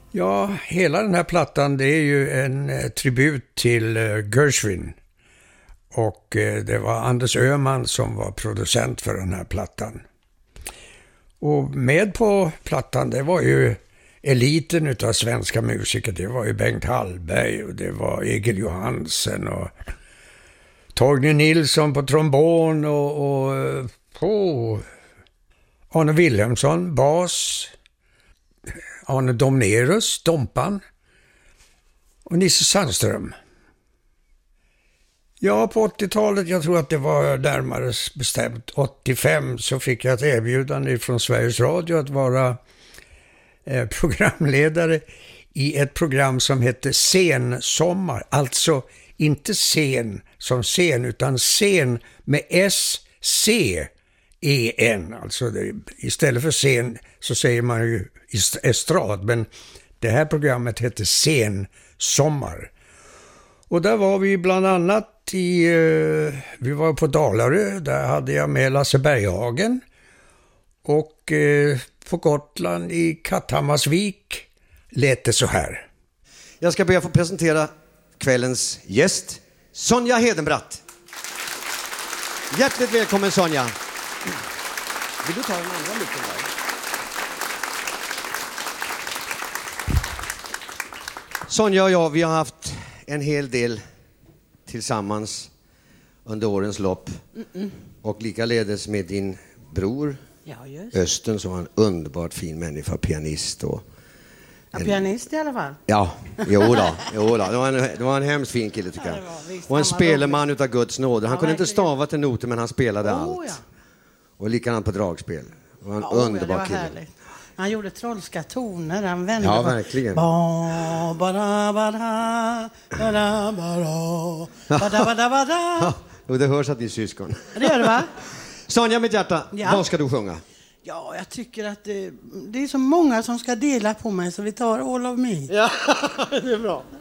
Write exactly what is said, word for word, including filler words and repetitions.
Ja, hela den här plattan det är ju en eh, tribut till eh, Gershwin. Och eh, det var Anders Öhman som var producent för den här plattan. Och med på plattan det var ju eliten utav svenska musiker. Det var ju Bengt Hallberg och det var Egil Johansen och Torgny Nilsson på trombon och, och oh, Arne Wilhelmsson, bas, Arne Domnerus, Dompan och Nisse Sandström. Ja, på åttiotalet, jag tror att det var närmare bestämt åttiofem, så fick jag ett erbjudande från Sveriges Radio att vara eh, programledare i ett program som hette Sensommar. Alltså inte scen som scen utan scen med S C E N. Alltså det, istället för scen så säger man ju estrad, men det här programmet hette Sensommar. Och där var vi bland annat i, eh, vi var på Dalarö, där hade jag med Lasse Berghagen. Och eh, på Gotland i Katthammarsvik lät det så här. Jag ska be att få presentera kvällens gäst, Sonja Hedenbratt. Hjärtligt välkommen Sonja. Vill du ta den andra micken där? Sonja och jag, vi har haft en hel del tillsammans under årens lopp. Mm-mm. Och likaledes med din bror, ja, just. Östen, som var en underbart fin människa, pianist. Och ja, en... pianist i alla fall. Ja, jo då, jo då. Det, var en, det var en hemskt fin kille tycker jag. Ja, och en speleman utav Guds nåd. Han ja, kunde verkligen inte stava till noter, men han spelade oh, allt. Ja. Och likadant på dragspel. Det var en oh, underbar ja, kille. Härligt. Han gjorde trollska toner, han vände. Ja, verkligen. Ba, ba, ba, ba, ba, ba, ba, ba, ba, ba. Och det hörs att det är syskon. Det gör det, va? Sonja, mitt hjärta, ja. Vad ska du sjunga? Ja, jag tycker att det, det är så många som ska dela på mig, så vi tar All of Me. Ja, det är bra.